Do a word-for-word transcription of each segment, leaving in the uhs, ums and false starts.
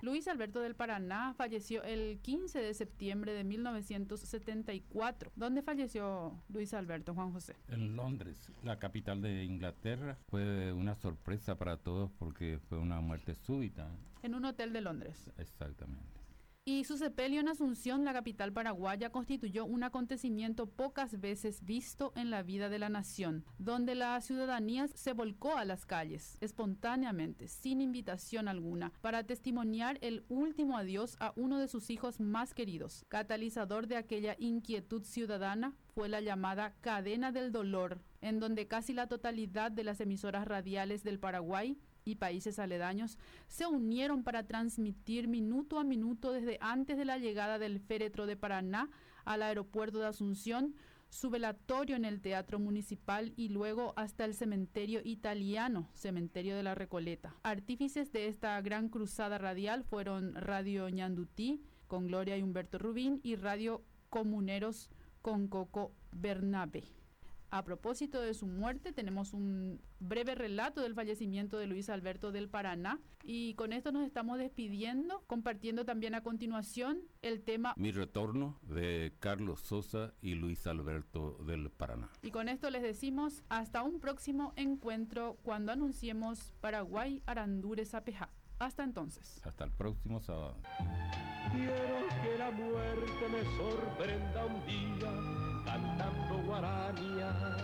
Luis Alberto del Paraná falleció el quince de septiembre de mil novecientos setenta y cuatro. ¿Dónde falleció Luis Alberto, Juan José? En Londres, la capital de Inglaterra. Fue una sorpresa para todos porque fue una muerte súbita. En un hotel de Londres. Exactamente. Y su sepelio en Asunción, la capital paraguaya, constituyó un acontecimiento pocas veces visto en la vida de la nación, donde la ciudadanía se volcó a las calles, espontáneamente, sin invitación alguna, para testimoniar el último adiós a uno de sus hijos más queridos. Catalizador de aquella inquietud ciudadana fue la llamada cadena del dolor, en donde casi la totalidad de las emisoras radiales del Paraguay y países aledaños se unieron para transmitir minuto a minuto desde antes de la llegada del féretro de Paraná al aeropuerto de Asunción, su velatorio en el Teatro Municipal y luego hasta el cementerio italiano, Cementerio de la Recoleta. Artífices de esta gran cruzada radial fueron Radio Ñandutí, con Gloria y Humberto Rubín, y Radio Comuneros, con Coco Bernabe. A propósito de su muerte, tenemos un breve relato del fallecimiento de Luis Alberto del Paraná, y con esto nos estamos despidiendo, compartiendo también a continuación el tema Mi retorno, de Carlos Sosa y Luis Alberto del Paraná. Y con esto les decimos hasta un próximo encuentro cuando anunciemos Paraguay Arandures Apejá. Hasta entonces. Hasta el próximo sábado. Quiero que la muerte me sorprenda un día cantando guaranías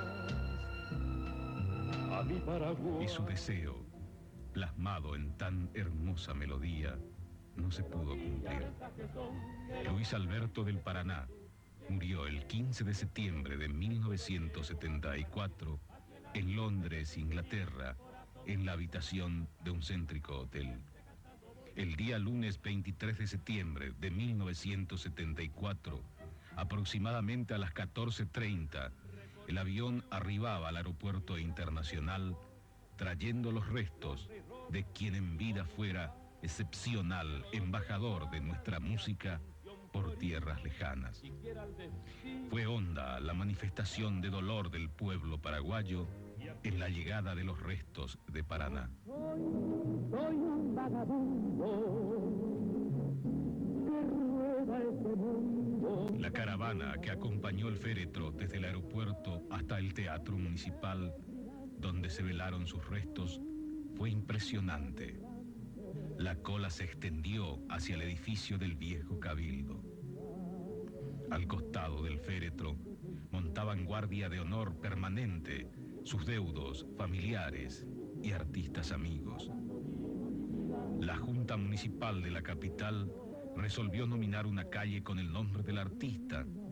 a mi Paraguay. Y su deseo, plasmado en tan hermosa melodía, no se pudo cumplir. Luis Alberto del Paraná murió el quince de septiembre de mil novecientos setenta y cuatro en Londres, Inglaterra, en la habitación de un céntrico hotel. El día lunes veintitrés de septiembre de mil novecientos setenta y cuatro, aproximadamente a las catorce treinta, el avión arribaba al aeropuerto internacional trayendo los restos de quien en vida fuera excepcional embajador de nuestra música por tierras lejanas. Fue honda la manifestación de dolor del pueblo paraguayo en la llegada de los restos de Paraná. Soy, soy un vagabundo que rueda este mundo. La caravana que acompañó el féretro desde el aeropuerto hasta el Teatro Municipal, donde se velaron sus restos, fue impresionante. La cola se extendió hacia el edificio del viejo Cabildo. Al costado del féretro montaban guardia de honor permanente sus deudos, familiares y artistas amigos. La Junta Municipal de la capital resolvió nominar una calle con el nombre del artista,